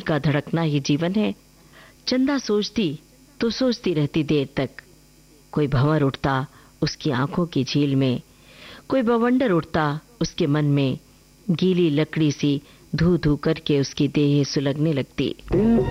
का धड़कना ही जीवन है। चंदा सोचती तो सोचती रहती देर तक। कोई भंवर उठता उसकी आंखों की झील में, कोई बवंडर उठता उसके मन में। गीली लकड़ी सी धू धू करके उसकी देह सुलगने लगती।